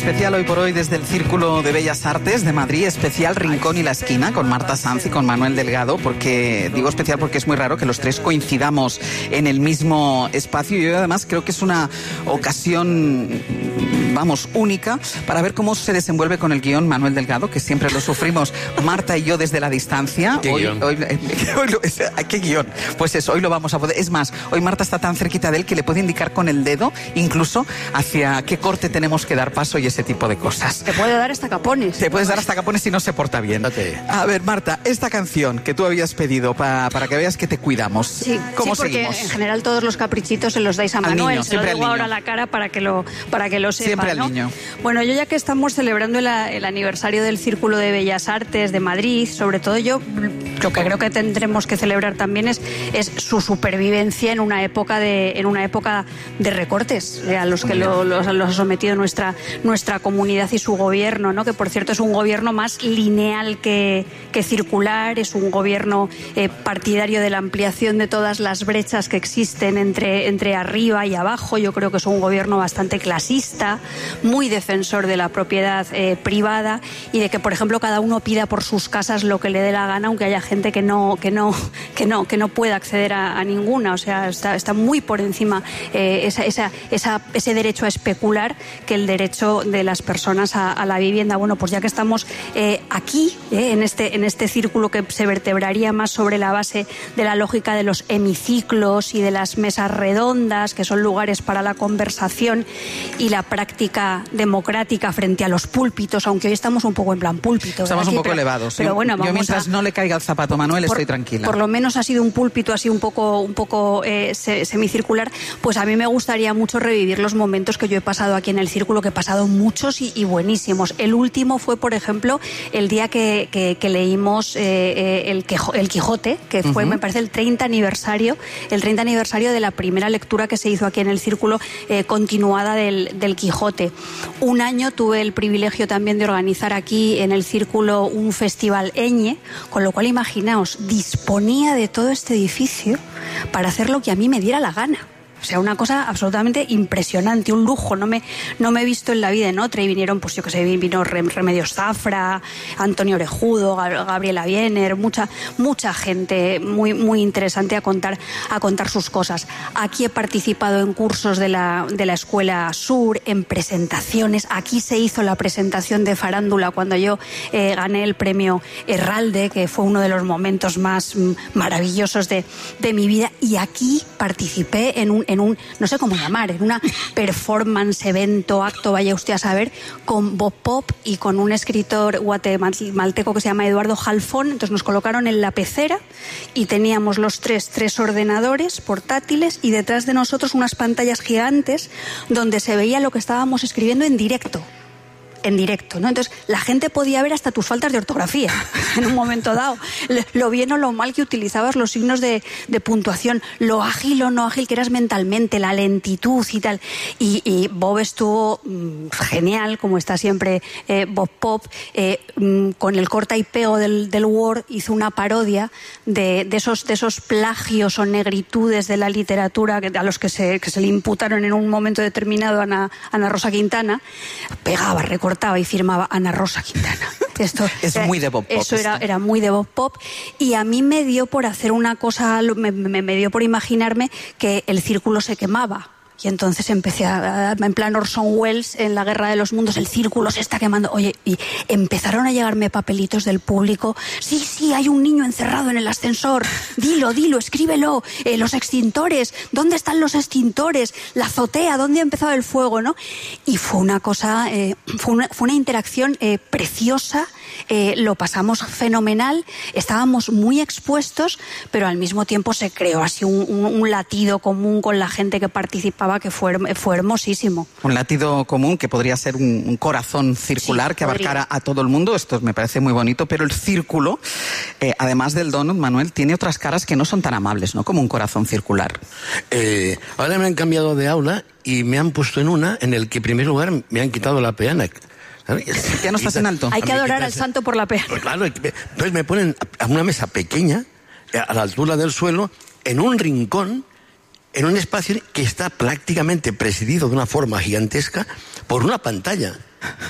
especial hoy por hoy desde el Círculo de Bellas Artes de Madrid, especial Rincón y la Esquina con Marta Sanz y con Manuel Delgado, porque digo especial porque es muy raro que los tres coincidamos en el mismo espacio y yo además creo que es una ocasión, vamos, única para ver cómo se desenvuelve con el guión Manuel Delgado, que siempre lo sufrimos Marta y yo desde la distancia. ¿Qué guión? ¿Qué guión? Pues eso, hoy lo vamos a poder. Es más, hoy Marta está tan cerquita de él que le puede indicar con el dedo incluso hacia qué corte tenemos que dar paso y ese tipo de cosas. Te puede dar hasta capones. Te puedes dar hasta capones si no se porta bien. A ver, Marta, esta canción que tú habías pedido para que veas que te cuidamos. Sí, ¿Cómo porque seguimos? En general todos los caprichitos se los dais a Manuel. Niño, se lo digo ahora a la cara para que lo sepa, siempre al ¿no? niño. Bueno, yo ya que estamos celebrando el aniversario del Círculo de Bellas Artes de Madrid, sobre todo yo lo que creo que tendremos que celebrar también es su supervivencia en una época de recortes a los que los ha sometido nuestra comunidad y su gobierno, ¿no? Que por cierto es un gobierno más lineal que circular, es un gobierno partidario de la ampliación de todas las brechas que existen entre arriba y abajo. Yo creo que es un gobierno bastante clasista, muy defensor de la propiedad privada y de que, por ejemplo, cada uno pida por sus casas lo que le dé la gana, aunque haya gente que no pueda acceder a ninguna. O sea, está muy por encima ese derecho a especular que el derecho de las personas a la vivienda. Bueno, pues ya que estamos aquí, en este círculo que se vertebraría más sobre la base de la lógica de los hemiciclos y de las mesas redondas, que son lugares para la conversación y la práctica democrática frente a los púlpitos, aunque hoy estamos un poco en plan púlpito. Estamos un poco elevados. Pero bueno, yo mientras no le caiga el zapato a Manuel estoy tranquila. Por lo menos ha sido un púlpito así un poco semicircular. Pues a mí me gustaría mucho revivir los momentos que yo he pasado aquí en el círculo, que he pasado muchos y buenísimos. El último fue, por ejemplo, el día que leímos el Quijote, que fue, me parece, el 30 aniversario de la primera lectura que se hizo aquí en el círculo, continuada del Quijote. Un año tuve el privilegio también de organizar aquí en el círculo un festival Eñe, con lo cual imaginaos, disponía de todo este edificio para hacer lo que a mí me diera la gana. O sea, una cosa absolutamente impresionante, un lujo. No me he visto en la vida en otra. Y vinieron, pues yo que sé, vino Remedios Zafra, Antonio Orejudo, Gabriela Biener, mucha gente muy interesante a contar sus cosas. Aquí he participado en cursos de la Escuela Sur, en presentaciones. Aquí se hizo la presentación de farándula cuando yo gané el premio Herralde, que fue uno de los momentos más maravillosos de mi vida. Y aquí participé en un, no sé cómo llamar, en una performance, evento, acto, vaya usted a saber, con Bob Pop y con un escritor guatemalteco que se llama Eduardo Jalfón. Entonces nos colocaron en la pecera y teníamos los tres ordenadores portátiles y detrás de nosotros unas pantallas gigantes donde se veía lo que estábamos escribiendo en directo, ¿no? Entonces la gente podía ver hasta tus faltas de ortografía en un momento dado, lo bien o lo mal que utilizabas los signos de puntuación, lo ágil o no ágil que eras mentalmente, la lentitud y tal. Y Bob estuvo genial, como está siempre Bob Pop, con el corta y pego del Word hizo una parodia de esos plagios o negritudes de la literatura a los que se le imputaron en un momento determinado a Ana Rosa Quintana. Pegaba, recortaba y firmaba Ana Rosa Quintana. Esto es muy de Bob Pop. Eso era muy de Bob Pop. Y a mí me dio por hacer una cosa, me dio por imaginarme que el círculo se quemaba. Y entonces empecé en plan Orson Welles en La Guerra de los Mundos, el círculo se está quemando. Oye, y empezaron a llegarme papelitos del público. Sí, hay un niño encerrado en el ascensor. Dilo, escríbelo. Los extintores, ¿dónde están los extintores? La azotea, ¿dónde ha empezado el fuego, no? Y fue una cosa, fue una interacción preciosa. Lo pasamos fenomenal. Estábamos muy expuestos, pero al mismo tiempo se creó así un latido común con la gente que participaba, que fue hermosísimo. Un latido común que podría ser un corazón circular, sí, que abarcara a todo el mundo. Esto me parece muy bonito, pero el círculo, además del donut, Manuel, tiene otras caras que no son tan amables, ¿no? Como un corazón circular. Ahora me han cambiado de aula y me han puesto en una en el que en primer lugar me han quitado la peana. Ya no estás en alto. Hay que adorar al santo por la peana. Pues claro, entonces me ponen a una mesa pequeña, a la altura del suelo, en un rincón, en un espacio que está prácticamente presidido de una forma gigantesca por una pantalla.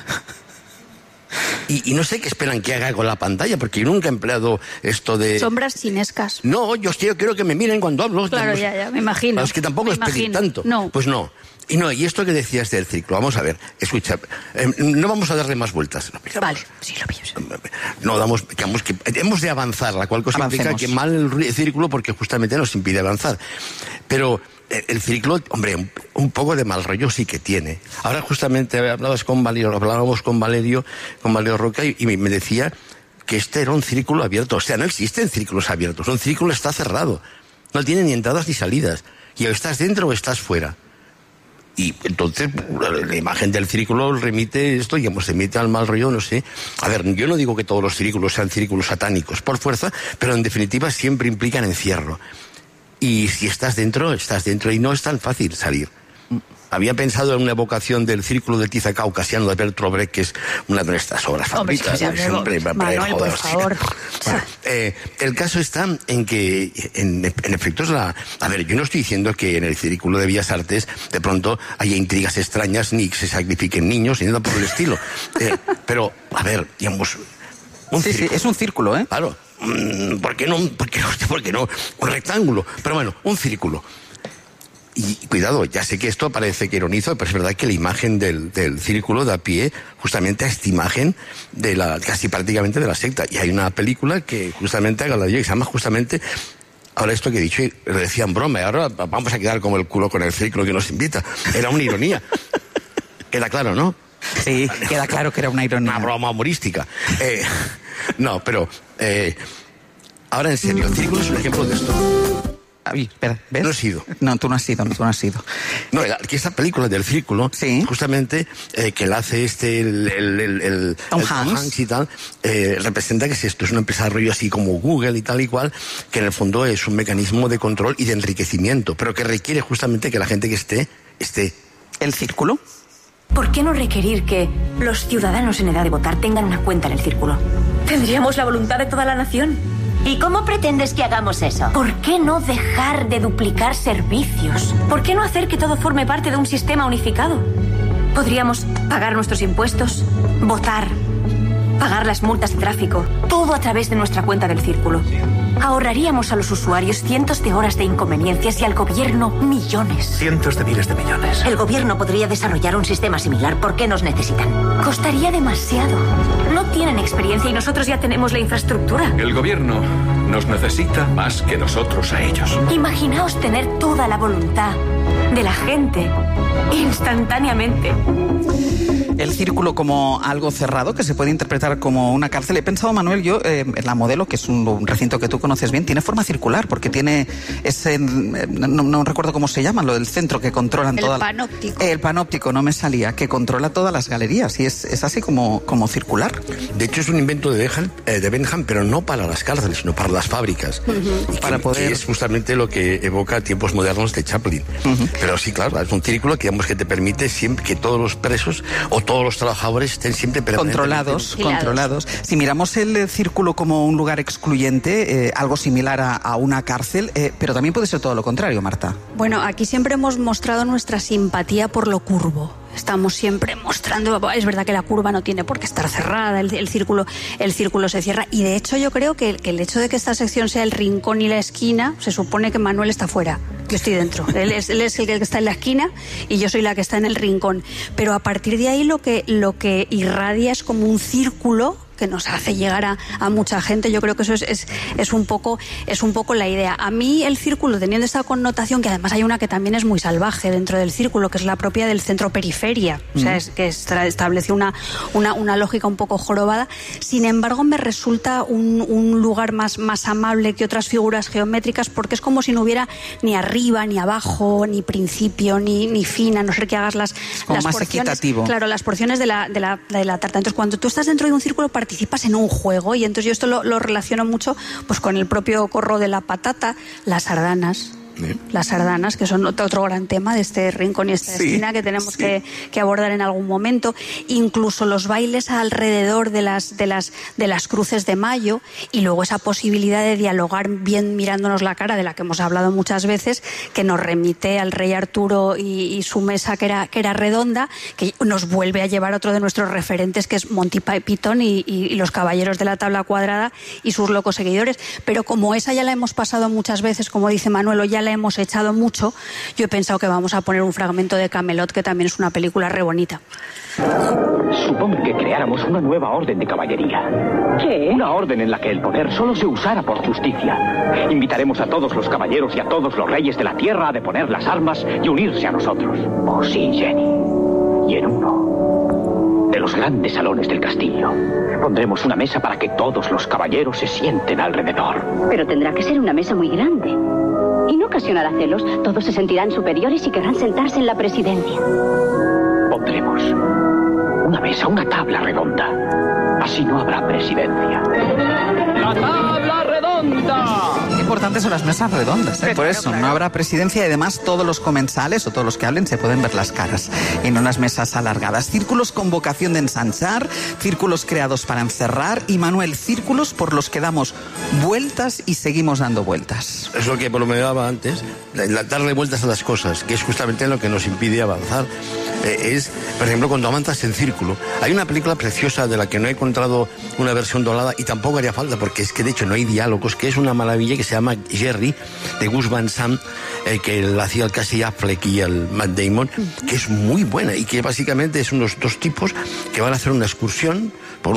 Y no sé qué esperan que haga con la pantalla, porque yo nunca he empleado esto de... Sombras cinescas. No, yo quiero que me miren cuando hablo. Claro, ya, me imagino. Es que tampoco es pedir tanto. No. Pues no. Y esto que decías del círculo, vamos a ver, escucha, no vamos a darle más vueltas. Vale, sí, lo pillo. No, digamos que hemos de avanzar, la cual cosa implica que mal el círculo porque justamente nos impide avanzar. Pero el círculo, hombre, un poco de mal rollo sí que tiene. Ahora justamente hablábamos con Valerio Roca y me decía que este era un círculo abierto. O sea, no existen círculos abiertos, un círculo está cerrado. No tiene ni entradas ni salidas. Y o estás dentro o estás fuera. Y entonces la imagen del círculo remite esto, digamos, remite al mal rollo, no sé. A ver, yo no digo que todos los círculos sean círculos satánicos por fuerza, pero en definitiva siempre implican encierro. Y si estás dentro y no es tan fácil salir. Había pensado en una evocación del Círculo de Tiza Caucasiano de Bertolt Brecht, que es una de nuestras obras favoritas. Manuel, por favor. Bueno, el caso está en que, en efecto, a ver, yo no estoy diciendo que en el Círculo de Bellas Artes de pronto haya intrigas extrañas ni que se sacrifiquen niños ni nada por el estilo. Pero, a ver, digamos... Sí, es un círculo, ¿eh? Claro. ¿Por qué no? Un rectángulo. Pero bueno, un círculo. Y cuidado, ya sé que esto parece que ironizo, pero es verdad que la imagen del círculo da pie justamente a esta imagen casi prácticamente de la secta. Y hay una película que justamente haga la que se llama justamente, ahora esto que he dicho, lo decía en broma, y ahora vamos a quedar como el culo con el círculo que nos invita. Era una ironía. Queda claro, ¿no? Sí, queda claro que era una ironía. Una broma humorística. No, pero ahora en serio, el círculo es un ejemplo de esto. Espera, ¿ves? No he sido. No, tú no has sido. No, que esta película del círculo, sí, justamente, que la hace el Tom Hanks y tal, representa que esto es una empresa de rollo así como Google y tal y cual, que en el fondo es un mecanismo de control y de enriquecimiento, pero que requiere justamente que la gente que esté. ¿El círculo? ¿Por qué no requerir que los ciudadanos en edad de votar tengan una cuenta en el círculo? Tendríamos la voluntad de toda la nación. ¿Y cómo pretendes que hagamos eso? ¿Por qué no dejar de duplicar servicios? ¿Por qué no hacer que todo forme parte de un sistema unificado? Podríamos pagar nuestros impuestos, votar, pagar las multas de tráfico, todo a través de nuestra cuenta del círculo. Ahorraríamos a los usuarios cientos de horas de inconveniencias y al gobierno millones. Cientos de miles de millones. El gobierno podría desarrollar un sistema similar. ¿Por qué nos necesitan? Costaría demasiado. No tienen experiencia y nosotros ya tenemos la infraestructura. El gobierno nos necesita más que nosotros a ellos. Imaginaos tener toda la voluntad de la gente instantáneamente. El círculo como algo cerrado que se puede interpretar como una cárcel. He pensado, Manuel, yo, la Modelo, que es un recinto que tú conoces bien, tiene forma circular porque tiene ese, no recuerdo cómo se llama, lo del centro que controlan el panóptico. El panóptico, no me salía, que controla todas las galerías y es así como circular. De hecho, es un invento de Benham, pero no para las cárceles, sino para las fábricas. Y que es justamente lo que evoca tiempos modernos de Chaplin. Pero sí, claro, es un círculo que, digamos, que te permite siempre que todos los presos o todos los trabajadores estén siempre controlados. Si miramos el círculo como un lugar excluyente, algo similar a una cárcel, pero también puede ser todo lo contrario, Marta. Bueno, aquí siempre hemos mostrado nuestra simpatía por lo curvo. Estamos siempre mostrando, es verdad que la curva no tiene por qué estar cerrada, el círculo se cierra, y de hecho yo creo que el hecho de que esta sección sea el rincón y la esquina, se supone que Manuel está fuera, yo estoy dentro, él es el que está en la esquina y yo soy la que está en el rincón, pero a partir de ahí lo que irradia es como un círculo que nos hace llegar a mucha gente. Yo creo que eso es un poco la idea. A mí el círculo, teniendo esta connotación, que además hay una que también es muy salvaje dentro del círculo, que es la propia del centro-periferia, o sea, es que establece una lógica un poco jorobada. Sin embargo, me resulta un lugar más amable que otras figuras geométricas, porque es como si no hubiera ni arriba, ni abajo, ni principio, ni fin, a no ser que hagas las más porciones, equitativo. Claro, las porciones de la tarta. Entonces, cuando tú estás dentro de un círculo, participas en un juego, y entonces yo esto lo relaciono mucho pues con el propio corro de la patata, las sardanas, Las sardanas, que son otro gran tema de este rincón y esta esquina que tenemos que abordar en algún momento. Incluso los bailes alrededor de las cruces de mayo, y luego esa posibilidad de dialogar bien mirándonos la cara, de la que hemos hablado muchas veces, que nos remite al rey Arturo y su mesa que era redonda, que nos vuelve a llevar otro de nuestros referentes, que es Monty Python y los caballeros de la tabla cuadrada y sus locos seguidores. Pero como esa ya la hemos pasado muchas veces, como dice Manuel, o ya la hemos echado mucho, yo he pensado que vamos a poner un fragmento de Camelot, que también es una película re bonita. Supón que creáramos una nueva orden de caballería. ¿Qué? Una orden en la que el poder solo se usara por justicia. Invitaremos a todos los caballeros y a todos los reyes de la tierra a deponer las armas y unirse a nosotros. Oh sí, Jenny. Y en uno de los grandes salones del castillo pondremos una mesa para que todos los caballeros se sienten alrededor. Pero tendrá que ser una mesa muy grande. Y no ocasionará celos. Todos se sentirán superiores y querrán sentarse en la presidencia. Pondremos una mesa, una tabla redonda. Así no habrá presidencia. ¡La tabla redonda! Qué importantes son las mesas redondas, por eso claro. No habrá presidencia, y además todos los comensales o todos los que hablen se pueden ver las caras en unas mesas alargadas. Círculos con vocación de ensanchar, círculos creados para encerrar, y Manuel, círculos por los que damos vueltas y seguimos dando vueltas. Es lo que por lo que me daba antes, darle vueltas a las cosas, que es justamente lo que nos impide avanzar. Es, por ejemplo, cuando avanzas en círculo. Hay una película preciosa de la que no he encontrado una versión doblada, y tampoco haría falta, porque es que de hecho no hay diálogos, que es una maravilla, que se llama Jerry, de Gus Van Sant, que la hacía el Casey Affleck y el Matt Damon, que es muy buena, y que básicamente es unos dos tipos que van a hacer una excursión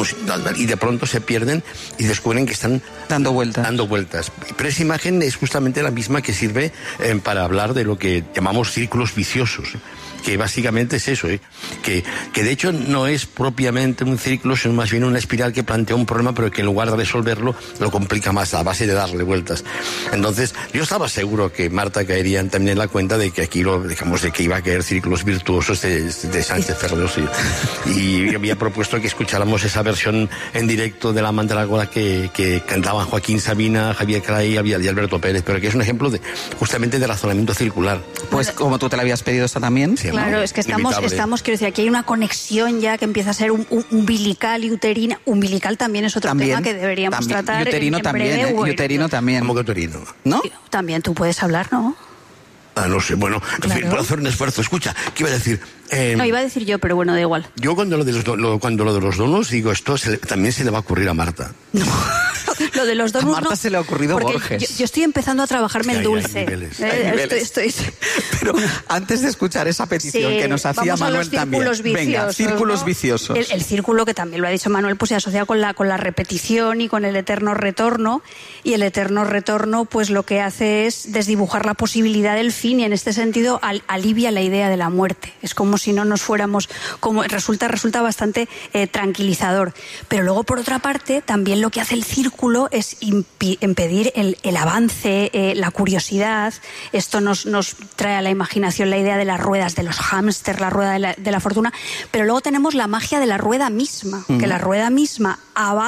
y de pronto se pierden y descubren que están dando vueltas. Pero esa imagen es justamente la misma que sirve para hablar de lo que llamamos círculos viciosos, que básicamente es eso, que de hecho no es propiamente un círculo, sino más bien una espiral que plantea un problema, pero que en lugar de resolverlo lo complica más a base de darle vueltas. Entonces yo estaba seguro que Marta caería también en la cuenta de que aquí de que iba a caer círculos virtuosos de Sánchez Ferlosio, y había propuesto que escucháramos esa versión en directo de La Mandrágora que cantaban Joaquín Sabina, Javier Cray y Alberto Pérez, pero que es un ejemplo justamente de razonamiento circular. Pues como tú te la habías pedido esa también. Sí, claro, es que estamos, quiero decir, aquí hay una conexión ya que empieza a ser umbilical y uterina. Umbilical también es otro tema que deberíamos tratar. Uterino también, uterino también. ¿Cómo que uterino? ¿No? También tú puedes hablar, ¿no? No sé, bueno, en fin, puedo hacer un esfuerzo. Escucha, ¿qué iba a decir? No, iba a decir yo, pero bueno, da igual. Yo cuando lo de los donos digo, esto también se le va a ocurrir a Marta. No. Lo de los donuts, a Marta se le ha ocurrido Borges. Yo estoy empezando a trabajarme el dulce. Hay niveles. Pero antes de escuchar esa petición que nos hacía Manuel también. Venga, círculos viciosos. El círculo, que también lo ha dicho Manuel, pues se asocia con la repetición y con el eterno retorno. Y el eterno retorno, pues lo que hace es desdibujar la posibilidad del fin, y en este sentido alivia la idea de la muerte. Es como si no nos fuéramos, resulta bastante tranquilizador. Pero luego, por otra parte, también lo que hace el círculo es impedir el avance, la curiosidad. Esto nos trae a la imaginación la idea de las ruedas de los hámster, la rueda de la fortuna. Pero luego tenemos la magia de la rueda misma, que la rueda misma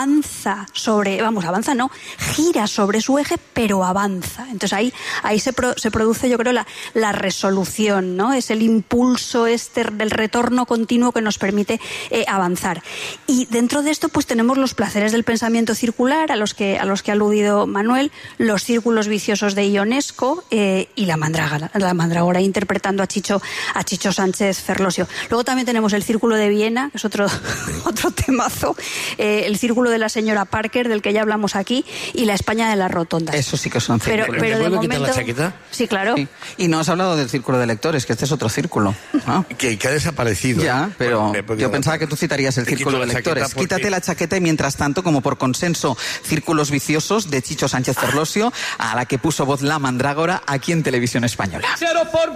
gira sobre su eje, pero avanza. Entonces ahí se produce, yo creo, la resolución, ¿no? Es el impulso del retorno continuo que nos permite avanzar. Y dentro de esto, pues tenemos los placeres del pensamiento circular, a los que ha aludido Manuel, los círculos viciosos de Ionesco y la Mandrágora interpretando a Chicho Sánchez Ferlosio. Luego también tenemos el círculo de Viena, que es otro temazo, el círculo de la señora Parker, del que ya hablamos aquí, y la España de las rotondas. Eso sí que son círculos. Pero de momento... quitar la chaqueta? Sí, claro. Sí. Y no has hablado del círculo de lectores, que este es otro círculo. ¿No? Que ha desaparecido. Ya, pero yo pensaba que tú citarías el círculo de lectores. Quítate la chaqueta y, mientras tanto, como por consenso, círculos viciosos de Chicho Sánchez Ferlosio, a la que puso voz La Mandrágora aquí en Televisión Española.